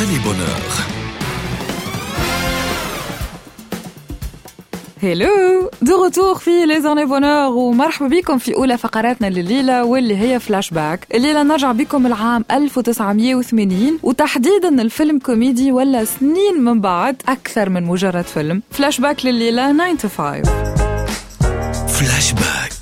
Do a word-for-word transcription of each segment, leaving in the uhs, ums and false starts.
années bonheur. هلو دو رتور في لي زاني بونور ومرحبا بكم في أولى فقراتنا لليلة واللي هي فلاش باك. الليلة نرجع بكم العام ألف وتسعمية وثمانين وتحديدا الفيلم كوميدي ولا سنين من بعد أكثر من مجرد فيلم. فلاش باك لليلة ناين تو فايف. فلاش باك.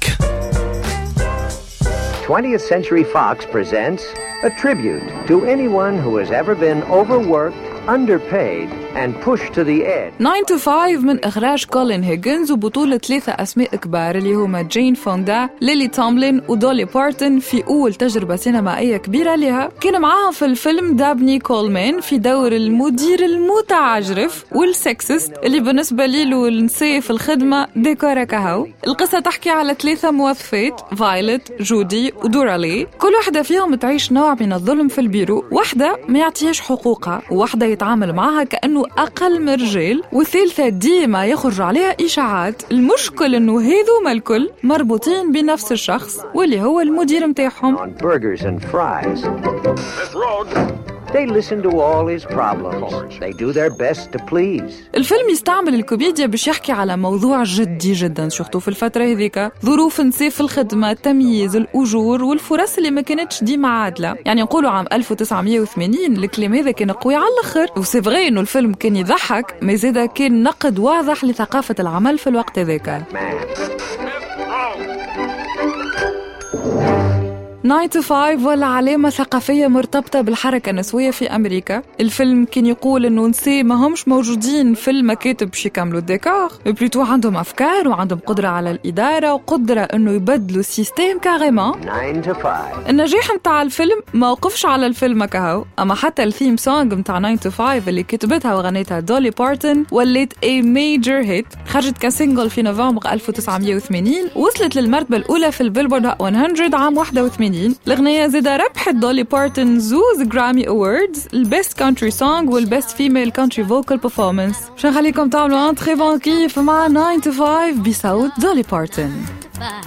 twentieth Century Fox presents a tribute to anyone who has ever been overworked, underpaid and pushed to the edge. ناين تو فايف من إخراج كولين هيجنز وبطولة ثلاثة أسماء كبار اللي هما جين فوندا، ليلي توملين ودولي بارتون في أول تجربة سينمائية كبيرة لها. كان معاها في الفيلم دابني كولمان في دور المدير المتعجرف والسكسست اللي بالنسبة ليلو النساء في الخدمة ديكورا كهو. القصة تحكي على ثلاثة موظفات، فايلت، جودي ودورالي، كل واحدة فيهم تعيش نوع من الظلم في البيرو. واحدة ما يعطيهاش حقوقها، وواحدة يتعامل معها كأنه أقل من رجال، والثالثة ديما يخرج عليها إشاعات. المشكل أنه هذو الكل مربوطين بنفس الشخص واللي هو المدير متاعهم. They listen to all his problems. They do their best to please. الفيلم يستعمل الكوميديا باش يحكي على موضوع جدي جدا، شفتوا في الفترة هذيك ظروف النساء في الخدمة، التمييز، الأجور والفرص اللي ما كانتش ديما عادلة. يعني نقولوا عام ألف وتسعمية وثمانين الكلام هذا كان قوي على الآخر، وسيفغي إنه الفيلم كان يضحك، ما زاد كان نقد واضح لثقافة العمل في الوقت هذاك. ناين تو فايف ولا علامة ثقافية مرتبطة بالحركة النسوية في أمريكا. الفيلم كان يقول إنه نساء ما همش موجودين في المكاتب باش يكملوا الديكور، بلوتو عندهم أفكار وعندهم قدرة على الإدارة وقدرة إنه يبدلوا السيستم كاريمون. النجاح متاع الفيلم ما وقفش على الفيلم كهو، أما حتى الثيم سونغ متاع ناين تو فايف اللي كتبتها وغنيتها دولي بارتون وليت اي ميجر هيت. خرجت كسينجل في نوفمبر ألف وتسعمية وثمانين، وصلت للمرتبة الأولى في البيلبورد مية عام واحد وثمانين. الأغنية زيدا ربحت دولي بارتون زوز جرامي أوردز، البيست كونتري سونغ والبيست فيميل كونتري فوكال بيرفورمانس. باش نخليكم تعملوا ان تري بون كيف مع ناين تو فايف بصوت دولي بارتون.